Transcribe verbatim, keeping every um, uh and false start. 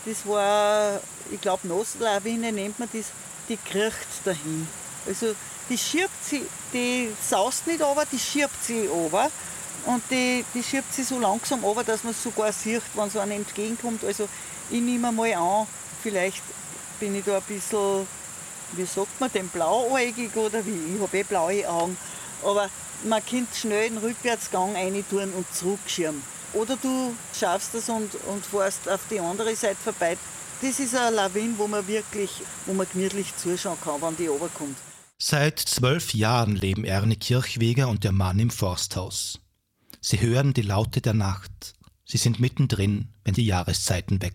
das war, ich glaube, Nasslawine nennt man das, die kriecht dahin. Also die schiebt sie, die saust nicht runter, die schiebt sie runter. Und die, die schiebt sie so langsam runter, dass man es sogar sieht, wenn so einem entgegenkommt. Also ich nehme mal an, vielleicht bin ich da ein bisschen, wie sagt man denn, blauäugig oder wie? Ich habe eh blaue Augen. Aber man könnte schnell den Rückwärtsgang rein tun und zurückschirmen. Oder du schaffst das und, und fährst auf die andere Seite vorbei. Das ist eine Lawine, wo man wirklich, wo man gemütlich zuschauen kann, wenn die runterkommt. Seit zwölf Jahren leben Ernie Kirchweger und der Mann im Forsthaus. Sie hören die Laute der Nacht. Sie sind mittendrin, wenn die Jahreszeiten wechseln.